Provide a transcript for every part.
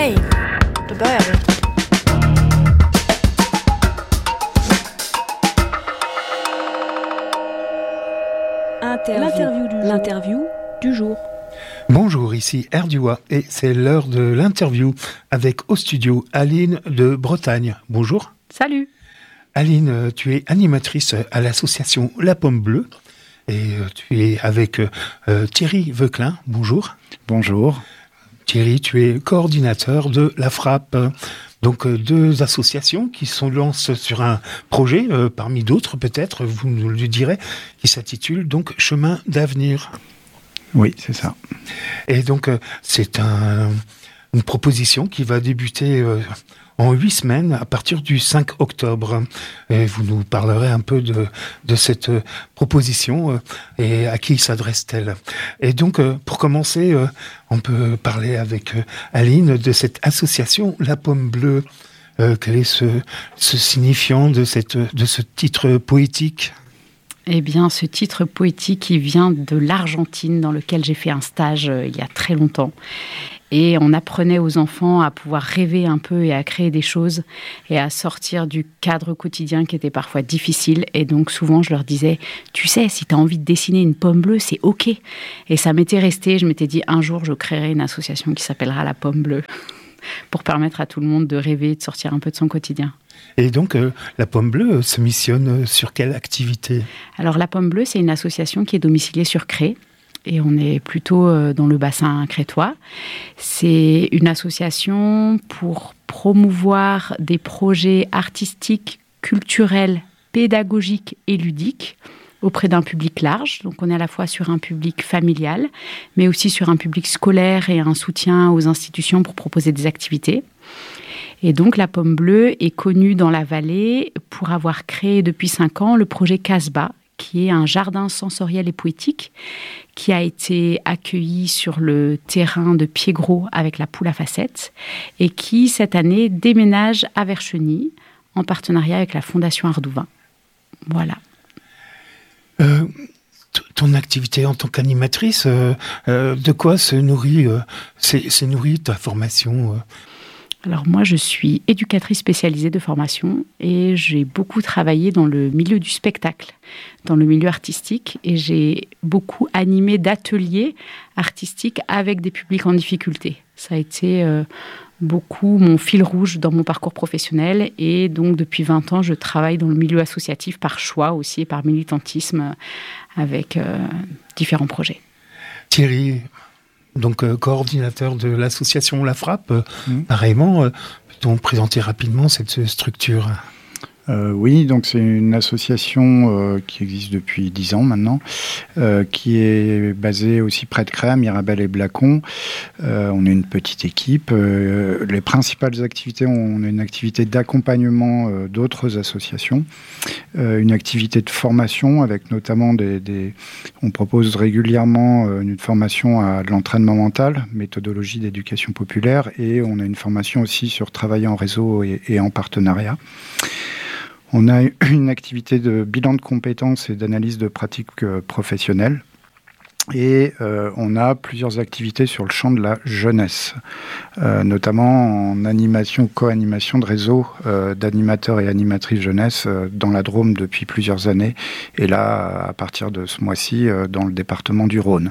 Hey, då börjar vi. L'interview du jour. Bonjour, ici Erdua et c'est l'heure de l'interview avec au studio Aline de Bretagne. Bonjour. Salut. Aline, tu es animatrice à l'association La Pomme Bleue et tu es avec Thierry Veuclin. Bonjour. Bonjour. Thierry, tu es coordinateur de la Frappe. Donc deux associations qui se lancent sur un projet, parmi d'autres peut-être, vous nous le direz, qui s'intitule donc Chemin d'avenir. Oui, c'est ça. Et donc c'est une proposition qui va débuter en 8 semaines à partir du 5 octobre. Et vous nous parlerez un peu de cette proposition et à qui s'adresse-t-elle. Et donc pour commencer, on peut parler avec Aline de cette association La Pomme Bleue. Quel est ce signifiant de ce titre poétique ? Eh bien, ce titre poétique, il vient de l'Argentine, dans lequel j'ai fait un stage il y a très longtemps. Et on apprenait aux enfants à pouvoir rêver un peu et à créer des choses et à sortir du cadre quotidien qui était parfois difficile. Et donc souvent, je leur disais, tu sais, si tu as envie de dessiner une pomme bleue, c'est OK. Et ça m'était resté. Je m'étais dit, un jour, je créerai une association qui s'appellera La Pomme Bleue pour permettre à tout le monde de rêver, de sortir un peu de son quotidien. Et donc, la Pomme Bleue se missionne sur quelle activité ? Alors, la Pomme Bleue, c'est une association qui est domiciliée sur Cré. Et on est plutôt dans le bassin crétois. C'est une association pour promouvoir des projets artistiques, culturels, pédagogiques et ludiques auprès d'un public large. Donc, on est à la fois sur un public familial, mais aussi sur un public scolaire et un soutien aux institutions pour proposer des activités. Et donc, la Pomme Bleue est connue dans la vallée pour avoir créé depuis 5 ans le projet Casbah, qui est un jardin sensoriel et poétique qui a été accueilli sur le terrain de Piégros avec la poule à facettes et qui, cette année, déménage à Vercheny en partenariat avec la Fondation Ardouin. Voilà. Ton activité en tant qu'animatrice, de quoi se nourrit ta formation Alors moi, je suis éducatrice spécialisée de formation et j'ai beaucoup travaillé dans le milieu du spectacle, dans le milieu artistique, et j'ai beaucoup animé d'ateliers artistiques avec des publics en difficulté. Ça a été beaucoup mon fil rouge dans mon parcours professionnel, et donc depuis 20 ans, je travaille dans le milieu associatif par choix aussi et par militantisme avec différents projets. Thierry, donc coordinateur de l'association La Frappe, pareillement, peut-on présenter rapidement cette structure ? Oui, donc c'est une association qui existe depuis 10 ans maintenant, qui est basée aussi près de Cré, à Mirabel et Blacon. On est une petite équipe. Les principales activités, on a une activité d'accompagnement d'autres associations, une activité de formation avec notamment on propose régulièrement une formation à de l'entraînement mental, méthodologie d'éducation populaire, et on a une formation aussi sur travailler en réseau et en partenariat. On a une activité de bilan de compétences et d'analyse de pratiques professionnelles. Et on a plusieurs activités sur le champ de la jeunesse, notamment en animation, co-animation de réseaux d'animateurs et animatrices jeunesse dans la Drôme depuis plusieurs années. Et là, à partir de ce mois-ci, dans le département du Rhône.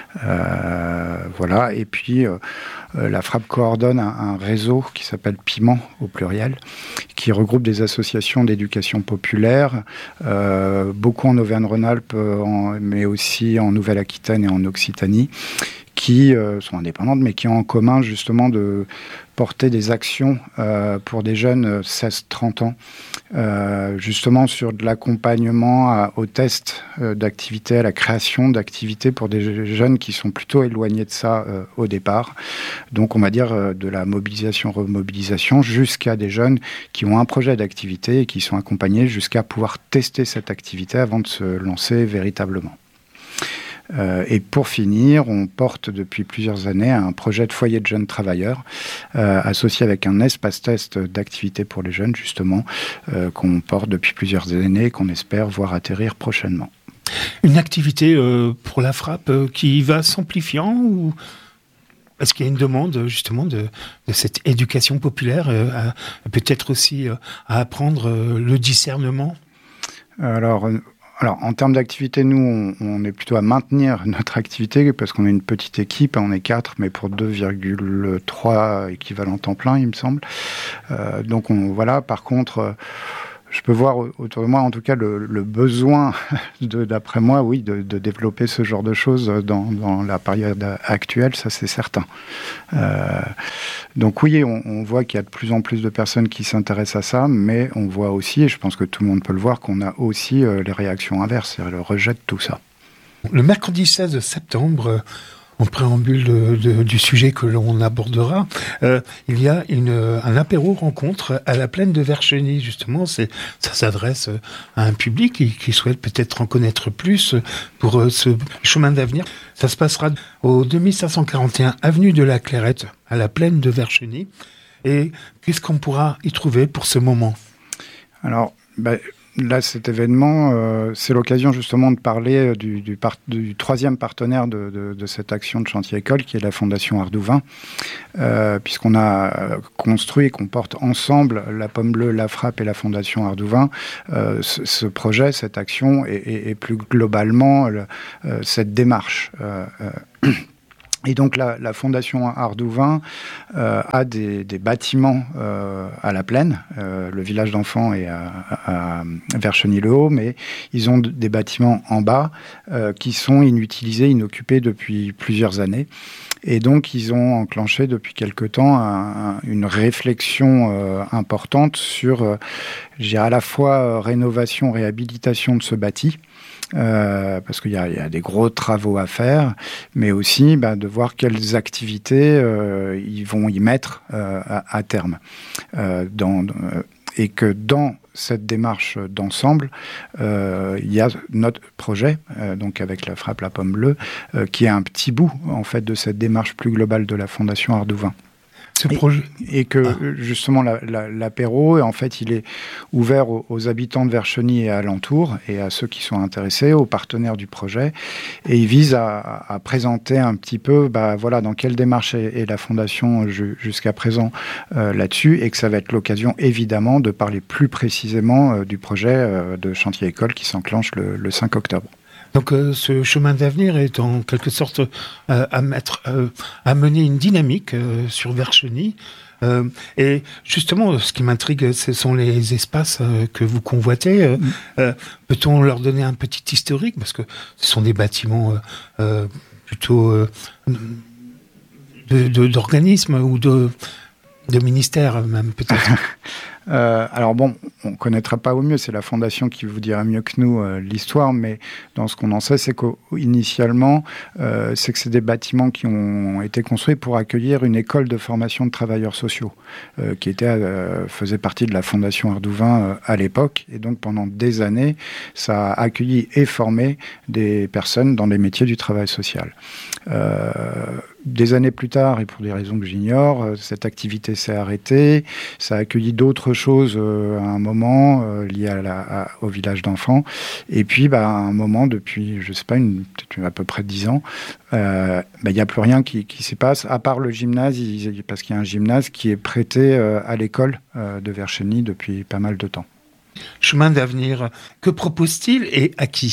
Voilà. Et puis, la Frappe coordonne un réseau qui s'appelle Piment, au pluriel, qui regroupe des associations d'éducation populaire, beaucoup en Auvergne-Rhône-Alpes, mais aussi en Nouvelle-Aquitaine et en Occitanie, qui sont indépendantes, mais qui ont en commun justement de porter des actions pour des jeunes 16-30 ans, justement sur de l'accompagnement au test d'activités, à la création d'activités pour des jeunes qui sont plutôt éloignés de ça au départ. Donc on va dire de la mobilisation-remobilisation jusqu'à des jeunes qui ont un projet d'activité et qui sont accompagnés jusqu'à pouvoir tester cette activité avant de se lancer véritablement. Et pour finir, on porte depuis plusieurs années un projet de foyer de jeunes travailleurs associé avec un espace test d'activité pour les jeunes, justement, qu'on porte depuis plusieurs années et qu'on espère voir atterrir prochainement. Une activité pour la Frappe qui va s'amplifiant ou Est-ce qu'il y a une demande justement de cette éducation populaire, peut-être aussi à apprendre le discernement ? Alors, en termes d'activité, nous, on est plutôt à maintenir notre activité parce qu'on est une petite équipe, on est 4, mais pour 2,3 équivalents temps plein, il me semble. Donc, voilà, par contre... Je peux voir autour de moi, en tout cas, le besoin, d'après moi, oui, de développer ce genre de choses dans la période actuelle, ça c'est certain. Donc oui, on voit qu'il y a de plus en plus de personnes qui s'intéressent à ça, mais on voit aussi, et je pense que tout le monde peut le voir, qu'on a aussi les réactions inverses, c'est-à-dire le rejet de tout ça. Le mercredi 16 septembre... En préambule du sujet que l'on abordera, il y a un apéro rencontre à la plaine de Vercheny, justement. Ça s'adresse à un public qui souhaite peut-être en connaître plus pour ce chemin d'avenir. Ça se passera au 2541 avenue de la Clairette, à la plaine de Vercheny. Et qu'est-ce qu'on pourra y trouver pour ce moment ? Alors, là, cet événement, c'est l'occasion justement de parler du troisième partenaire de cette action de chantier école, qui est la Fondation Ardouvin, puisqu'on a construit et qu'on porte ensemble la Pomme Bleue, la Frappe et la Fondation Ardouvin, ce projet, cette action et plus globalement cette démarche. Et donc la Fondation Ardouvin a des bâtiments à la plaine, le village d'enfants est à Vercheny-le-Haut, mais ils ont des bâtiments en bas qui sont inutilisés, inoccupés depuis plusieurs années. Et donc ils ont enclenché depuis quelque temps une réflexion importante sur, je dirais à la fois rénovation, réhabilitation de ce bâti, parce qu'il y a des gros travaux à faire, mais aussi de voir quelles activités ils vont y mettre à terme. Et que dans cette démarche d'ensemble, il y a notre projet, donc avec la Frappe, la Pomme Bleue, qui est un petit bout en fait de cette démarche plus globale de la Fondation Ardouvin. Et que justement l'apéro, en fait, il est ouvert aux habitants de Vercheny et alentours, et à ceux qui sont intéressés, aux partenaires du projet, et il vise à présenter un petit peu, dans quelle démarche est la Fondation jusqu'à présent là-dessus, et que ça va être l'occasion évidemment de parler plus précisément du projet de chantier école qui s'enclenche le 5 octobre. Donc ce chemin d'avenir est en quelque sorte à mener une dynamique sur Vercheny. Et justement, ce qui m'intrigue, ce sont les espaces que vous convoitez. Peut-on leur donner un petit historique ? Parce que ce sont des bâtiments plutôt d'organismes ou de ministères même peut-être. Alors bon, on ne connaîtra pas au mieux, c'est la Fondation qui vous dira mieux que nous l'histoire, mais dans ce qu'on en sait, c'est qu'initialement, c'est que c'est des bâtiments qui ont été construits pour accueillir une école de formation de travailleurs sociaux, qui faisait partie de la Fondation Ardouvin à l'époque, et donc pendant des années, ça a accueilli et formé des personnes dans les métiers du travail social. Des années plus tard, et pour des raisons que j'ignore, cette activité s'est arrêtée. Ça a accueilli d'autres choses à un moment liées au village d'enfants. Et puis, à un moment, depuis, je sais pas, peut-être à peu près 10 ans, il n'y a plus rien qui s'y passe, à part le gymnase, parce qu'il y a un gymnase qui est prêté à l'école de Vercheny depuis pas mal de temps. Chemin d'avenir, que propose-t-il et à qui ?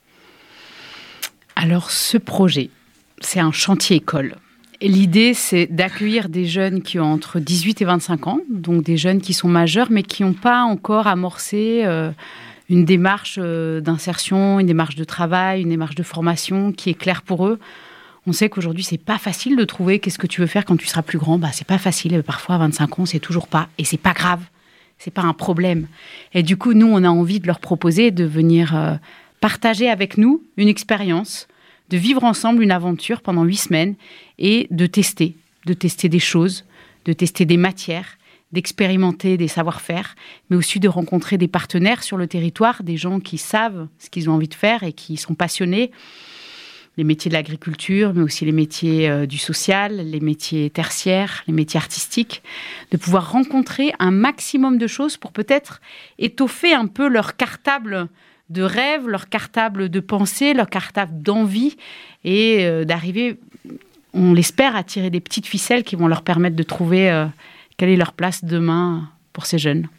Alors, ce projet, c'est un chantier école. Et l'idée, c'est d'accueillir des jeunes qui ont entre 18 et 25 ans, donc des jeunes qui sont majeurs, mais qui n'ont pas encore amorcé une démarche d'insertion, une démarche de travail, une démarche de formation qui est claire pour eux. On sait qu'aujourd'hui, c'est pas facile de trouver qu'est-ce que tu veux faire quand tu seras plus grand. C'est pas facile. Parfois, à 25 ans, c'est toujours pas. Et c'est pas grave. C'est pas un problème. Et du coup, nous, on a envie de leur proposer de venir partager avec nous une expérience, de vivre ensemble une aventure pendant 8 semaines et de tester des choses, de tester des matières, d'expérimenter des savoir-faire, mais aussi de rencontrer des partenaires sur le territoire, des gens qui savent ce qu'ils ont envie de faire et qui sont passionnés. Les métiers de l'agriculture, mais aussi les métiers du social, les métiers tertiaires, les métiers artistiques, de pouvoir rencontrer un maximum de choses pour peut-être étoffer un peu leur cartable de rêve, leur cartable de pensée, leur cartable d'envie et d'arriver... on l'espère, à tirer des petites ficelles qui vont leur permettre de trouver quelle est leur place demain pour ces jeunes.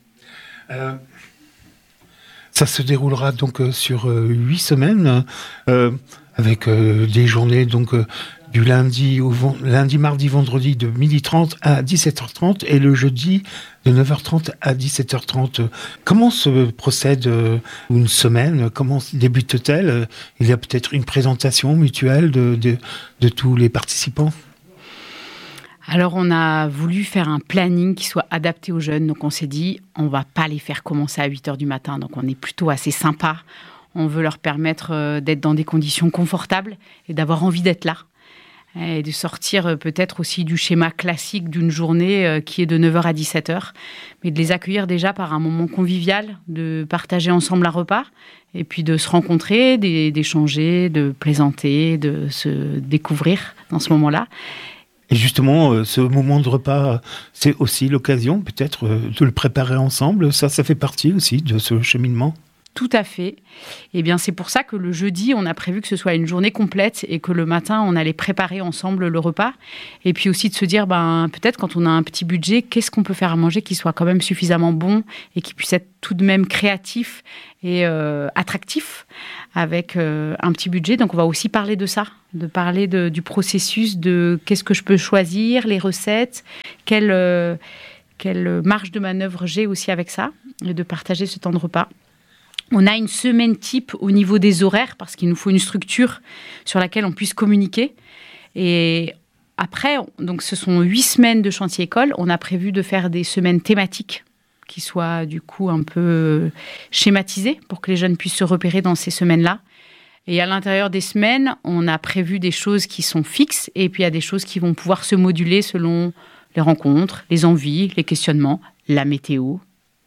Ça se déroulera donc sur 8 semaines, avec des journées donc du lundi, mardi, vendredi de 12h30 à 17h30 et le jeudi de 9h30 à 17h30. Comment se procède une semaine? Comment débute-t-elle? Il y a peut-être une présentation mutuelle de tous les participants? Alors, on a voulu faire un planning qui soit adapté aux jeunes. Donc, on s'est dit, on ne va pas les faire commencer à 8h du matin. Donc, on est plutôt assez sympa. On veut leur permettre d'être dans des conditions confortables et d'avoir envie d'être là. Et de sortir peut-être aussi du schéma classique d'une journée qui est de 9h à 17h, mais de les accueillir déjà par un moment convivial, de partager ensemble un repas, et puis de se rencontrer, d'échanger, de plaisanter, de se découvrir dans ce moment-là. Et justement, ce moment de repas, c'est aussi l'occasion peut-être de le préparer ensemble. Ça fait partie aussi de ce cheminement. Tout à fait. Eh bien, c'est pour ça que le jeudi, on a prévu que ce soit une journée complète et que le matin, on allait préparer ensemble le repas. Et puis aussi de se dire, peut-être quand on a un petit budget, qu'est-ce qu'on peut faire à manger qui soit quand même suffisamment bon et qui puisse être tout de même créatif et attractif avec un petit budget. Donc, on va aussi parler de ça, de parler du processus, de qu'est-ce que je peux choisir, les recettes, quelle marge de manœuvre j'ai aussi avec ça, et de partager ce temps de repas. On a une semaine type au niveau des horaires parce qu'il nous faut une structure sur laquelle on puisse communiquer. Et après, donc ce sont 8 semaines de chantier école. On a prévu de faire des semaines thématiques qui soient du coup un peu schématisées pour que les jeunes puissent se repérer dans ces semaines-là. Et à l'intérieur des semaines, on a prévu des choses qui sont fixes et puis il y a des choses qui vont pouvoir se moduler selon les rencontres, les envies, les questionnements, la météo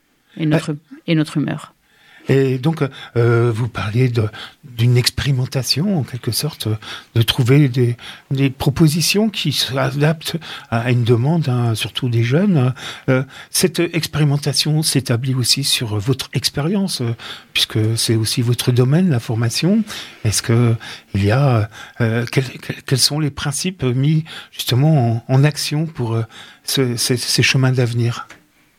et notre humeur. Et donc, vous parliez d'une expérimentation, en quelque sorte, de trouver des propositions qui s'adaptent à une demande, surtout des jeunes. Cette expérimentation s'établit aussi sur votre expérience, puisque c'est aussi votre domaine, la formation. Est-ce qu'il y a... quels sont les principes mis justement en action pour ces chemins d'avenir?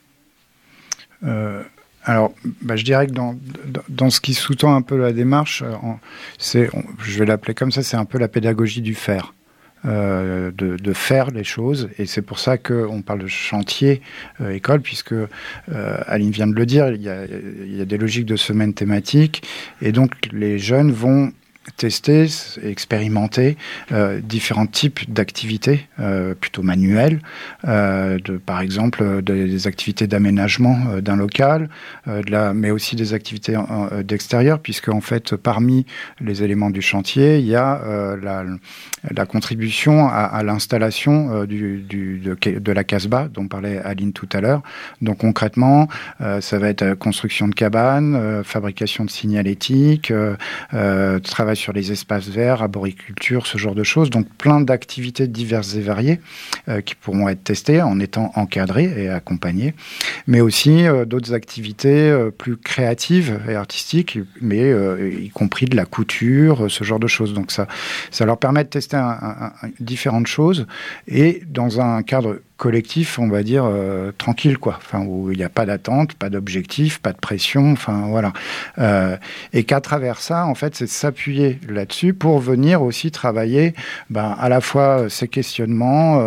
Alors, je dirais que dans ce qui sous-tend un peu la démarche, je vais l'appeler comme ça, c'est un peu la pédagogie du faire, de faire les choses. Et c'est pour ça qu'on parle de chantier école, puisque Aline vient de le dire, il y a des logiques de semaines thématiques. Et donc, les jeunes vont tester, expérimenter différents types d'activités plutôt manuelles, par exemple des activités d'aménagement d'un local, mais aussi des activités d'extérieur, puisque en fait parmi les éléments du chantier, il y a la contribution à l'installation de la Casbah dont parlait Aline tout à l'heure. Donc concrètement, ça va être construction de cabanes, fabrication de signalétique, travail sur les espaces verts, arboriculture, ce genre de choses. Donc plein d'activités diverses et variées qui pourront être testées en étant encadrées et accompagnées, mais aussi d'autres activités plus créatives et artistiques, mais y compris de la couture, ce genre de choses. Donc ça leur permet de tester différentes choses et dans un cadre collectif, on va dire, tranquille, quoi. Enfin, où il n'y a pas d'attente, pas d'objectif, pas de pression, enfin, voilà. Et qu'à travers ça, en fait, c'est s'appuyer là-dessus pour venir aussi travailler, à la fois ses questionnements,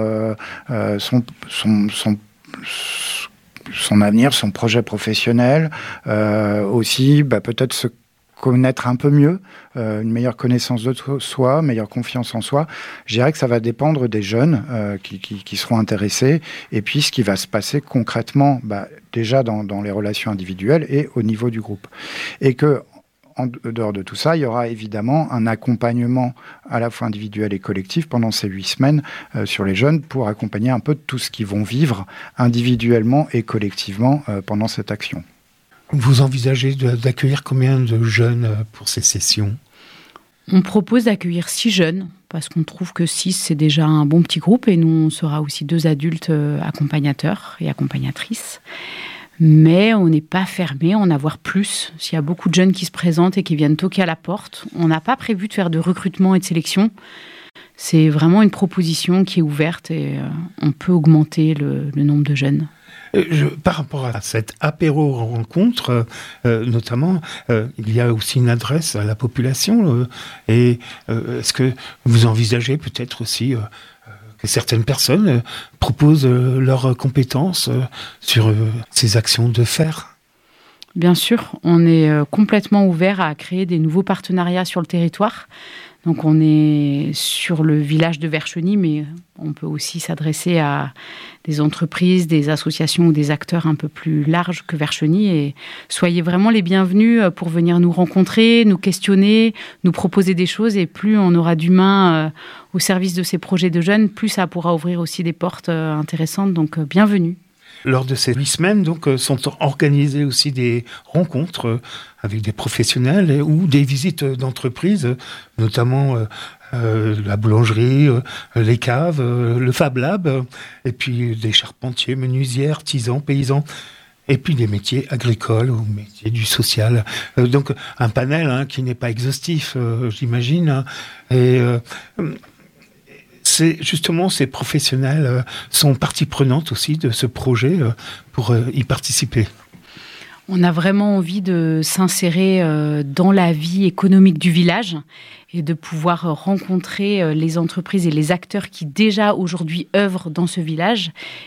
son avenir, son projet professionnel, aussi, peut-être se connaître un peu mieux, une meilleure connaissance de soi, meilleure confiance en soi. Je dirais que ça va dépendre des jeunes qui seront intéressés et puis ce qui va se passer concrètement déjà dans les relations individuelles et au niveau du groupe. Et que en dehors de tout ça, il y aura évidemment un accompagnement à la fois individuel et collectif pendant ces 8 semaines sur les jeunes pour accompagner un peu tout ce qu'ils vont vivre individuellement et collectivement pendant cette action. Vous envisagez d'accueillir combien de jeunes pour ces sessions ? On propose d'accueillir 6 jeunes, parce qu'on trouve que 6, c'est déjà un bon petit groupe, et nous, on sera aussi 2 adultes accompagnateurs et accompagnatrices. Mais on n'est pas fermé à en avoir plus. S'il y a beaucoup de jeunes qui se présentent et qui viennent toquer à la porte, on n'a pas prévu de faire de recrutement et de sélection. C'est vraiment une proposition qui est ouverte et on peut augmenter le nombre de jeunes. Par rapport à cette apéro-rencontre, notamment, il y a aussi une adresse à la population. Est-ce que vous envisagez peut-être aussi que certaines personnes proposent leurs compétences sur ces actions de faire ? Bien sûr, on est complètement ouvert à créer des nouveaux partenariats sur le territoire. Donc on est sur le village de Vercheny, mais on peut aussi s'adresser à des entreprises, des associations ou des acteurs un peu plus larges que Vercheny. Et soyez vraiment les bienvenus pour venir nous rencontrer, nous questionner, nous proposer des choses. Et plus on aura d'humains au service de ces projets de jeunes, plus ça pourra ouvrir aussi des portes intéressantes. Donc bienvenue. Lors de ces 8 semaines, donc, sont organisées aussi des rencontres avec des professionnels ou des visites d'entreprises, notamment la boulangerie, les caves, le Fab Lab, et puis des charpentiers, menuisiers, artisans, paysans, et puis des métiers agricoles ou métiers du social. Donc un panel qui n'est pas exhaustif, j'imagine. C'est justement ces professionnels sont partie prenante aussi de ce projet pour y participer. On a vraiment envie de s'insérer dans la vie économique du village et de pouvoir rencontrer les entreprises et les acteurs qui déjà aujourd'hui œuvrent dans ce village